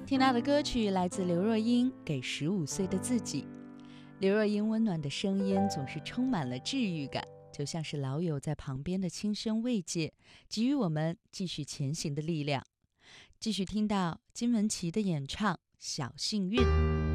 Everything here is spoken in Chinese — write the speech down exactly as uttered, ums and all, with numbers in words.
听到的歌曲来自刘若英《给十五岁的自己》。刘若英温暖的声音总是充满了治愈感，就像是老友在旁边的轻声慰藉，给予我们继续前行的力量。继续听到金玟岐的演唱《小幸运》。